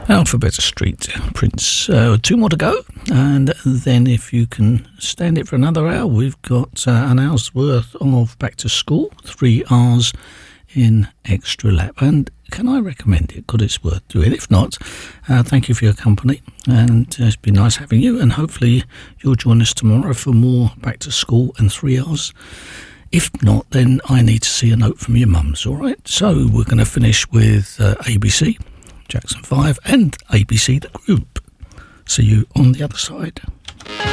Alphabet Street, Prince. 2 more to go, and then if you can stand it for another hour, we've got an hour's worth of Back to School, 3 hours in Extra Lap. And can I recommend it? Because it's worth doing. If not, thank you for your company, and it's been nice having you, and hopefully you'll join us tomorrow for more Back to School and 3 hours. If not, then I need to see a note from your mums, all right? So we're going to finish with ABC, Jackson 5, and ABC the Group. See you on the other side.